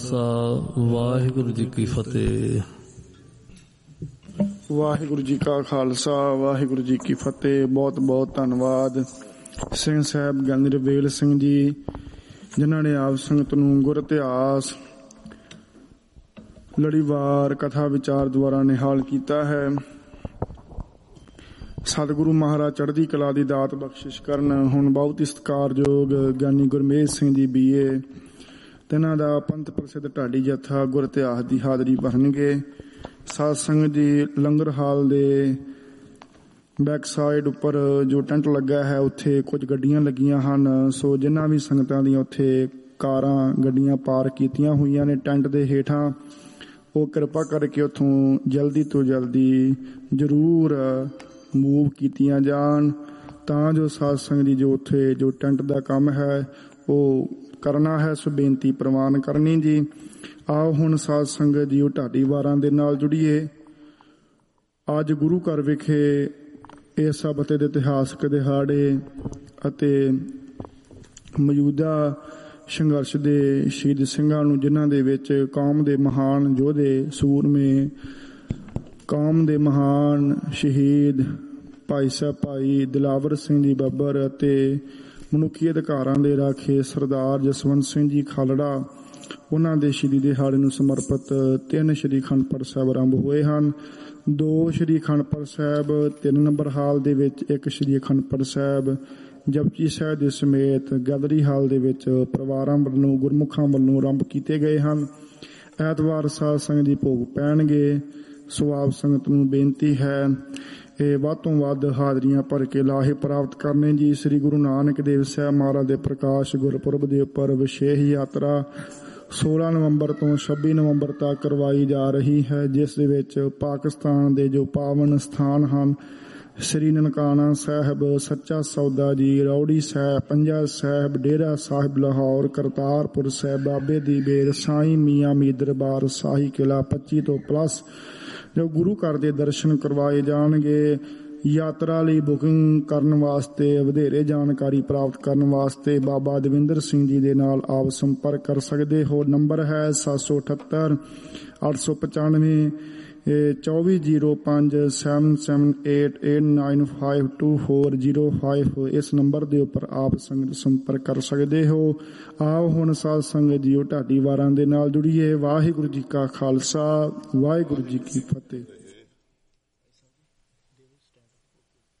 ਵਾਹਿਗੁਰੂ ਜੀ ਕੀ ਫਤਿਹ। ਵਾਹਿਗੁਰੂ ਜੀ ਕਾ ਖਾਲਸਾ, ਵਾਹਿਗੁਰੂ ਜੀ ਕੀ ਫਤਿਹ। ਬਹੁਤ ਬਹੁਤ ਧੰਨਵਾਦ ਸਿੰਘ ਸਾਹਿਬ ਗਿਆਨੀ ਰਵੇਲ ਸਿੰਘ ਜੀ, ਜਿਨ੍ਹਾਂ ਨੇ ਆਪ ਸੰਗਤ ਨੂੰ ਗੁਰ ਇਤਿਹਾਸ ਲੜੀਵਾਰ ਕਥਾ ਵਿਚਾਰ ਦੁਆਰਾ ਨਿਹਾਲ ਕੀਤਾ ਹੈ। ਸਤਿਗੁਰੂ ਮਹਾਰਾਜ ਚੜ੍ਹਦੀ ਕਲਾ ਦੀ ਦਾਤ ਬਖਸ਼ਿਸ਼ ਕਰਨ। ਹੁਣ ਬਹੁਤ ਹੀ ਸਤਿਕਾਰਯੋਗ ਗਿਆਨੀ ਗੁਰਮੇਜ ਸਿੰਘ ਜੀ BA, ਤਿੰਨਾਂ ਦਾ ਪੰਥ ਪ੍ਰਸਿੱਧ ਢਾਡੀ ਜਥਾ ਗੁਰ ਇਤਿਹਾਸ ਦੀ ਹਾਜ਼ਰੀ ਭਰਨਗੇ। ਸਾਧ ਸੰਗਤ ਜੀ, ਲੰਗਰ ਹਾਲ ਦੇ ਬੈਕ ਸਾਈਡ ਉੱਪਰ ਜੋ ਟੈਂਟ ਲੱਗਾ ਹੈ, ਉੱਥੇ ਕੁਝ ਗੱਡੀਆਂ ਲੱਗੀਆਂ ਹਨ। ਸੋ ਜਿਨ੍ਹਾਂ ਵੀ ਸੰਗਤਾਂ ਦੀਆਂ ਉੱਥੇ ਕਾਰਾਂ ਗੱਡੀਆਂ ਪਾਰਕ ਕੀਤੀਆਂ ਹੋਈਆਂ ਨੇ ਟੈਂਟ ਦੇ ਹੇਠਾਂ, ਉਹ ਕਿਰਪਾ ਕਰਕੇ ਉੱਥੋਂ ਜਲਦੀ ਤੋਂ ਜਲਦੀ ਜ਼ਰੂਰ ਮੂਵ ਕੀਤੀਆਂ ਜਾਣ, ਤਾਂ ਜੋ ਸਾਧ ਸੰਗਤ ਜੀ ਜੋ ਉੱਥੇ ਜੋ ਟੈਂਟ ਦਾ ਕੰਮ ਹੈ ਉਹ ਕਰਨਾ ਹੈ। ਸੋ ਬੇਨਤੀ ਪ੍ਰਵਾਨ ਕਰਨੀ ਜੀ। ਆਓ ਹੁਣ ਸਾਧ ਸੰਗਤ ਜੀ ਉਹ ਢਾਡੀ ਵਾਰਾਂ ਦੇ ਨਾਲ ਜੁੜੀਏ। ਅੱਜ ਗੁਰੂ ਘਰ ਵਿਖੇ ਇਸ ਹਫ਼ਤੇ ਦੇ ਇਤਿਹਾਸਕ ਦਿਹਾੜੇ ਅਤੇ ਮੌਜੂਦਾ ਸੰਘਰਸ਼ ਦੇ ਸ਼ਹੀਦ ਸਿੰਘਾਂ ਨੂੰ, ਜਿਨ੍ਹਾਂ ਦੇ ਵਿੱਚ ਕੌਮ ਦੇ ਮਹਾਨ ਯੋਧੇ ਸੂਰਮੇ, ਕੌਮ ਦੇ ਮਹਾਨ ਸ਼ਹੀਦ ਭਾਈ ਸਾਹਿਬ ਭਾਈ ਦਿਲਾਵਰ ਸਿੰਘ ਜੀ ਬੱਬਰ ਅਤੇ ਮਨੁੱਖੀ ਅਧਿਕਾਰਾਂ ਦੇ ਰਾਖੇ ਸਰਦਾਰ ਜਸਵੰਤ ਸਿੰਘ ਜੀ ਖਾਲੜਾ, ਉਹਨਾਂ ਦੇ ਸ਼ਹੀਦੀ ਦਿਹਾੜੇ ਨੂੰ ਸਮਰਪਿਤ 3 ਸ਼੍ਰੀ ਅਖੰਡ ਪਾਠ ਸਾਹਿਬ ਆਰੰਭ ਹੋਏ ਹਨ। 2 ਸ਼੍ਰੀ ਅਖੰਡ ਪਾਠ ਸਾਹਿਬ 3 ਨੰਬਰ ਹਾਲ ਦੇ ਵਿੱਚ, 1 ਸ਼੍ਰੀ ਅਖੰਡ ਪਾਠ ਸਾਹਿਬ ਜਪਜੀ ਸਾਹਿਬ ਦੇ ਸਮੇਤ ਗੈਲਰੀ ਹਾਲ ਦੇ ਵਿੱਚ ਪਰਿਵਾਰਾਂ ਵੱਲੋਂ ਗੁਰਮੁਖਾਂ ਵੱਲੋਂ ਆਰੰਭ ਕੀਤੇ ਗਏ ਹਨ। ਐਤਵਾਰ ਸਾਧ ਸੰਗਤ ਜੀ ਭੋਗ ਪੈਣਗੇ। ਸੋ ਆਪ ਸੰਗਤ ਨੂੰ ਬੇਨਤੀ ਹੈ ਇਹ ਵੱਧ ਤੋਂ ਵੱਧ ਹਾਜ਼ਰੀਆਂ ਭਰ ਕੇ ਲਾਹੇ ਪ੍ਰਾਪਤ ਕਰਨੇ ਜੀ। ਸ੍ਰੀ ਗੁਰੂ ਨਾਨਕ ਦੇਵ ਸਾਹਿਬ ਮਹਾਰਾਜ ਦੇ ਪ੍ਰਕਾਸ਼ ਗੁਰਪੁਰਬ ਦੇ ਉੱਪਰ ਵਿਸ਼ੇਸ਼ ਯਾਤਰਾ 16 ਨਵੰਬਰ ਤੋਂ 26 ਨਵੰਬਰ ਤੱਕ ਕਰਵਾਈ ਜਾ ਰਹੀ ਹੈ, ਜਿਸ ਦੇ ਵਿੱਚ ਪਾਕਿਸਤਾਨ ਦੇ ਜੋ ਪਾਵਨ ਸਥਾਨ ਹਨ, ਸ੍ਰੀ ਨਨਕਾਣਾ ਸਾਹਿਬ, ਸੱਚਾ ਸੌਦਾ ਜੀ, ਰੌੜੀ ਸਾਹਿਬ, ਪੰਜਾ ਸਾਹਿਬ, ਡੇਰਾ ਸਾਹਿਬ ਲਾਹੌਰ, ਕਰਤਾਰਪੁਰ ਸਾਹਿਬ, ਬਾਬੇ ਦੀ ਬੇਰ, ਸਾਈਂ ਮੀਆਂ ਮੀਰ ਦਰਬਾਰ, ਸ਼ਾਹੀ ਕਿਲਾ 25 ਤੋਂ ਪਲੱਸ ਜੋ ਗੁਰੂ ਘਰ ਦੇ ਦਰਸ਼ਨ ਕਰਵਾਏ ਜਾਣਗੇ। ਯਾਤਰਾ ਲਈ ਬੁਕਿੰਗ ਕਰਨ ਵਾਸਤੇ, ਵਧੇਰੇ ਜਾਣਕਾਰੀ ਪ੍ਰਾਪਤ ਕਰਨ ਵਾਸਤੇ ਬਾਬਾ ਦਵਿੰਦਰ ਸਿੰਘ ਜੀ ਦੇ ਨਾਲ ਆਪ ਸੰਪਰਕ ਕਰ ਸਕਦੇ ਹੋ। ਨੰਬਰ ਹੈ 778 895 2405 7788952405। ਇਸ ਨੰਬਰ ਦੇ ਉੱਪਰ ਆਪ ਸੰਗਤ ਸੰਪਰਕ ਕਰ ਸਕਦੇ ਹੋ। ਆਓ ਹੁਣ ਸਾਧ ਸੰਗਤ ਜੀਓ ਢਾਡੀ ਵਾਰਾਂ ਦੇ ਨਾਲ ਜੁੜੀਏ। ਵਾਹਿਗੁਰੂ ਜੀ ਕਾ ਖਾਲਸਾ, ਵਾਹਿਗੁਰੂ ਜੀ ਕੀ ਫਤਿਹ।